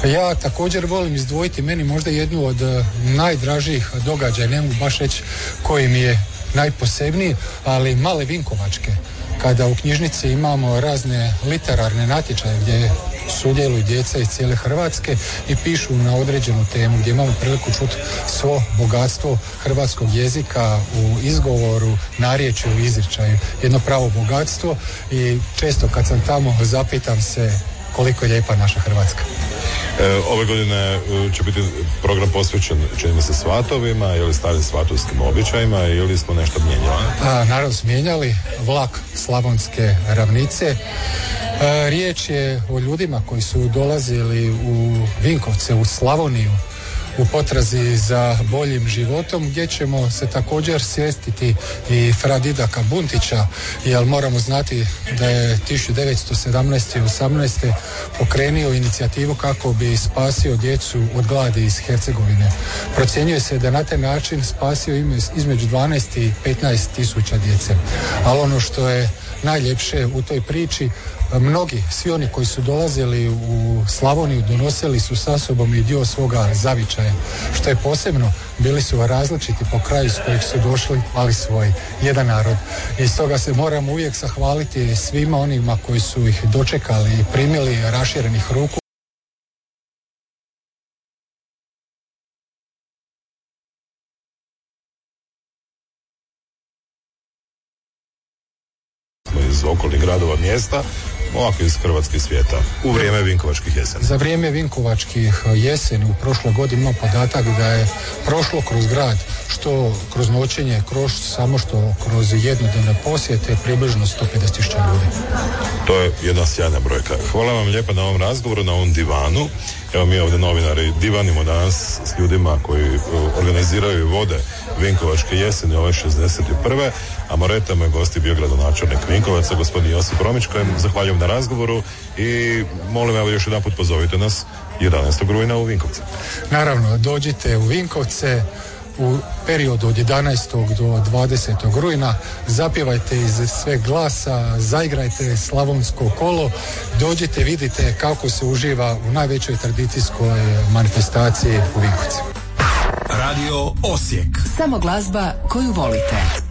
Ja također volim izdvojiti meni možda jednu od najdražijih događaja, ne mogu baš reći koji mi je najposebniji, ali Male Vinkovačke, kada u knjižnici imamo razne literarne natječaje gdje sudjeluju djeca iz cijele Hrvatske i pišu na određenu temu, gdje imamo priliku čuti svo bogatstvo hrvatskog jezika u izgovoru, narječju, izričaju. Jedno pravo bogatstvo i često kad sam tamo zapitam se koliko je lijepa naša Hrvatska. Ove godine će biti program posvećen, čini mi se, svatovima ili starim svatovskim običajima ili smo nešto mijenjali? Naravno smo mijenjali vlak Slavonske ravnice. Riječ je o ljudima koji su dolazili u Vinkovce, u Slavoniju, u potrazi za boljim životom, gdje ćemo se također sjetiti i fra Didaka Buntića, jer moramo znati da je 1917. i 18. pokrenio inicijativu kako bi spasio djecu od gladi iz Hercegovine. Procjenjuje se da na taj način spasio između 12 i 15 tisuća djece. Ali ono što je najljepše u toj priči, mnogi, svi oni koji su dolazili u Slavoniju donosili su sa sobom i dio svoga zavičaja. Što je posebno, bili su različiti po kraju s kojih su došli, ali svoj, jedan narod. I stoga se moramo uvijek zahvaliti svima onima koji su ih dočekali i primili raširenih ruku. Iz okolnih gradova, mjesta, ovako iz Hrvatskih svijeta, u vrijeme Vinkovačkih jeseni. Za vrijeme Vinkovačkih jeseni u prošloj godini imam podatak da je prošlo kroz grad, što kroz noćenje, samo što kroz jednodnevne posjete, približno 150.000 ljudi. To je jedna sjajna brojka. Hvala vam lijepa na ovom razgovoru, na ovom divanu. Evo mi ovdje novinari divanimo danas s ljudima koji organiziraju i vode Vinkovačke jeseni ove 61. A Moreta moj gost je bio gradonačelnik Vinkovaca, gospodin Josip Romić, kojem zahvaljujem na razgovoru i molim evo još jedan put pozovite nas 11. rujna u Vinkovce. Naravno, dođite u Vinkovce u periodu od 11. do 20. rujna, zapjevajte iz sveg glasa, zaigrajte slavonsko kolo, dođite, vidite kako se uživa u najvećoj tradicijskoj manifestaciji u Vinkovcima. Radio Osijek. Samo glazba koju volite.